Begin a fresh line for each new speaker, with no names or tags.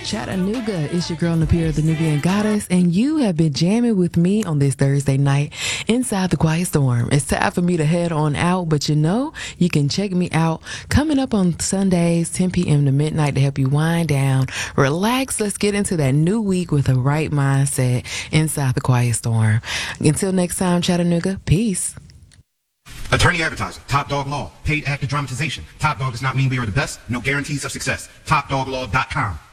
Chattanooga, it's your girl Napier, the Nubian Goddess, and you have been jamming with me on this Thursday night inside the Quiet Storm. It's time for me to head on out, but you know, you can check me out coming up on Sundays, 10 p.m. to midnight to help you wind down, relax. Let's get into that new week with a right mindset inside the Quiet Storm. Until next time, Chattanooga, peace.
Attorney advertising, Top Dog Law, paid actor dramatization. Top Dog does not mean we are the best, no guarantees of success. TopDogLaw.com.